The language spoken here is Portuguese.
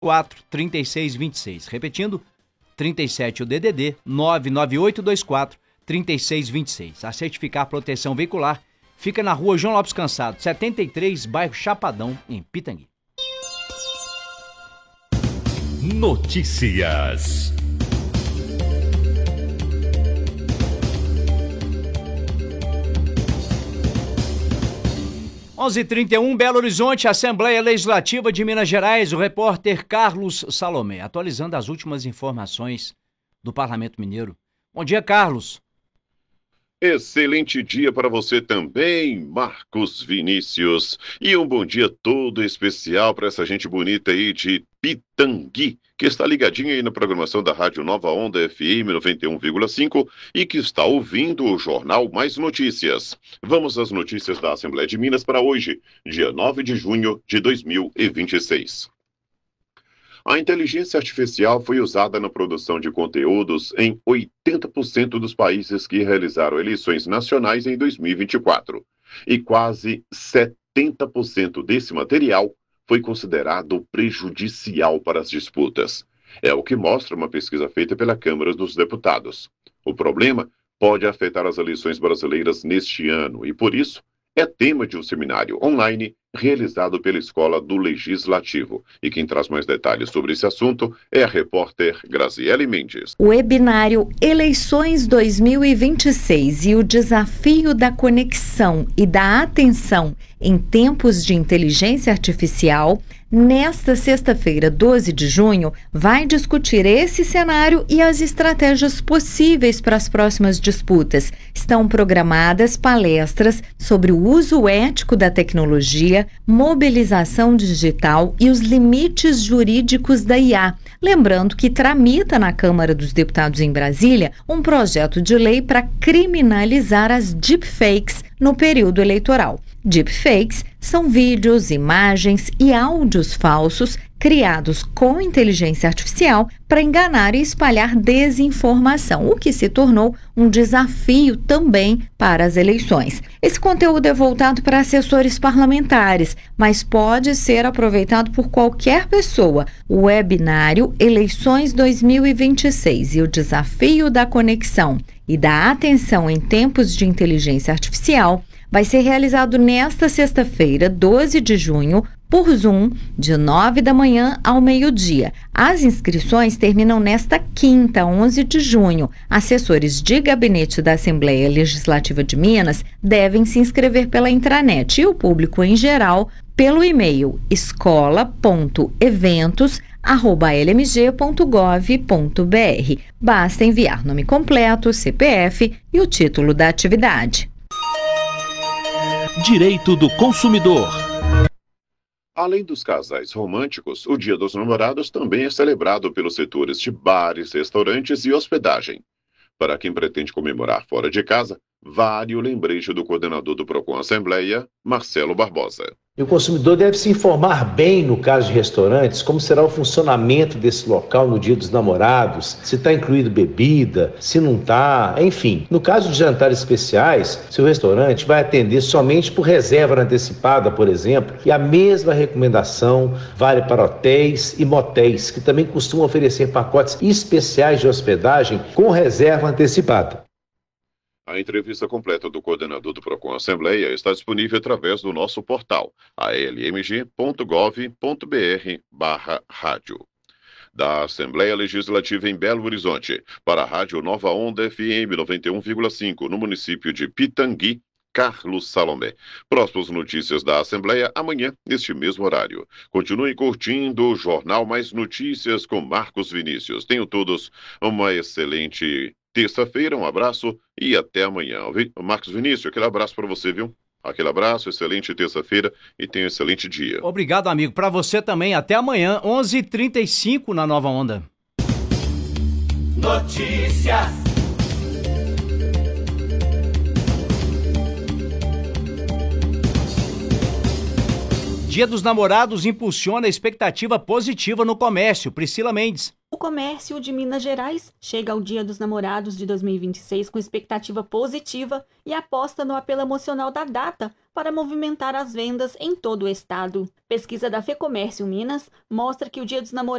3626. Repetindo, 37 o DDD 99824 3626. A Certificar Proteção Veicular fica na rua João Lopes Cansado, 73, bairro Chapadão, em Pitangui. Notícias. Onze h 31, Belo Horizonte, Assembleia Legislativa de Minas Gerais, o repórter Carlos Salomé, atualizando as últimas informações do Parlamento Mineiro. Bom dia, Carlos. Excelente dia para você também, Marcos Vinícius. E um bom dia todo especial para essa gente bonita aí de Pitangui, que está ligadinha aí na programação da Rádio Nova Onda FM 91,5 e que está ouvindo o Jornal Mais Notícias. Vamos às notícias da Assembleia de Minas para hoje, dia 9 de junho de 2026. A inteligência artificial foi usada na produção de conteúdos em 80% dos países que realizaram eleições nacionais em 2024. E quase 70% desse material foi considerado prejudicial para as disputas. É o que mostra uma pesquisa feita pela Câmara dos Deputados. O problema pode afetar as eleições brasileiras neste ano e, por isso, é tema de um seminário online realizado pela Escola do Legislativo. E quem traz mais detalhes sobre esse assunto é a repórter Graziele Mendes. O webinário Eleições 2026 e o desafio da conexão e da atenção em tempos de inteligência artificial, nesta sexta-feira, 12 de junho, vai discutir esse cenário e as estratégias possíveis para as próximas disputas. Estão programadas palestras sobre o uso ético da tecnologia, mobilização digital e os limites jurídicos da IA. Lembrando que tramita na Câmara dos Deputados em Brasília um projeto de lei para criminalizar as deepfakes no período eleitoral. Deepfakes são vídeos, imagens e áudios falsos criados com inteligência artificial para enganar e espalhar desinformação, o que se tornou um desafio também para as eleições. Esse conteúdo é voltado para assessores parlamentares, mas pode ser aproveitado por qualquer pessoa. O webinário Eleições 2026 e o desafio da conexão e da atenção em tempos de inteligência artificial vai ser realizado nesta sexta-feira, 12 de junho, por Zoom, de 9 da manhã ao meio-dia. As inscrições terminam nesta quinta, 11 de junho. Assessores de gabinete da Assembleia Legislativa de Minas devem se inscrever pela intranet e o público em geral pelo e-mail escola.eventos@lmg.gov.br. Basta enviar nome completo, CPF e o título da atividade. Direito do consumidor. Além dos casais românticos, o Dia dos Namorados também é celebrado pelos setores de bares, restaurantes e hospedagem. Para quem pretende comemorar fora de casa, vale o lembrete do coordenador do Procon Assembleia, Marcelo Barbosa. E o consumidor deve se informar bem, no caso de restaurantes, como será o funcionamento desse local no Dia dos Namorados, se está incluído bebida, se não está, enfim. No caso de jantares especiais, seu restaurante vai atender somente por reserva antecipada, por exemplo, e a mesma recomendação vale para hotéis e motéis, que também costumam oferecer pacotes especiais de hospedagem com reserva antecipada. A entrevista completa do coordenador do Procon Assembleia está disponível através do nosso portal, almg.gov.br/rádio. Da Assembleia Legislativa em Belo Horizonte, para a Rádio Nova Onda FM 91,5, no município de Pitangui, Carlos Salomé. Próximas notícias da Assembleia amanhã, neste mesmo horário. Continuem curtindo o Jornal Mais Notícias com Marcos Vinícius. Tenham todos uma excelente terça-feira, um abraço e até amanhã. Marcos Vinícius, aquele abraço para você, viu? Aquele abraço, excelente terça-feira e tenha um excelente dia. Obrigado, amigo. Para você também, até amanhã, 11h35 na Nova Onda. Notícias. Dia dos Namorados impulsiona a expectativa positiva no comércio. Priscila Mendes. O comércio de Minas Gerais chega ao Dia dos Namorados de 2026 com expectativa positiva e aposta no apelo emocional da data para movimentar as vendas em todo o estado. Pesquisa da FEComércio Minas mostra que o Dia dos Namorados